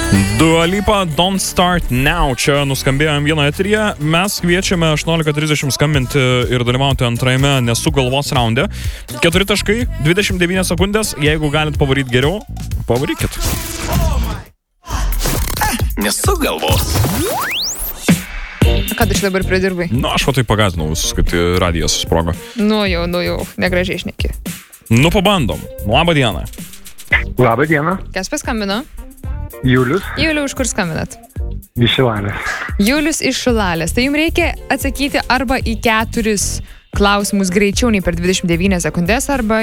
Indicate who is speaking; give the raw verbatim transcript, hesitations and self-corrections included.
Speaker 1: Dua Lipa, Don't Start Now. Čia nuskambėjo M vienas eteryje. Mes kviečiame aštuoniolika trisdešimt skambinti ir dalyvauti antrajame Nesu galvos raunde. keturi taškai, dvidešimt devynios sekundės. Jeigu galit pavaryti geriau, pavarykit.
Speaker 2: Nesu galvos.
Speaker 3: Ką tu čia dabar pridirbai?
Speaker 1: Nu, aš va tai pagazinau visus, kad radijas susprogo.
Speaker 3: Nu jau, nu jau, negražiai šneki.
Speaker 1: Nu, pabandom. Labą dieną.
Speaker 4: Labą dieną.
Speaker 3: Kas paskambino?
Speaker 4: Julius.
Speaker 3: Julius, iš kur skambinat?
Speaker 4: Iš Šilalės.
Speaker 3: Julius iš Šilalės. Tai jums reikia atsakyti arba į keturis klausimus greičiau nei per dvidešimt devynias sekundės, arba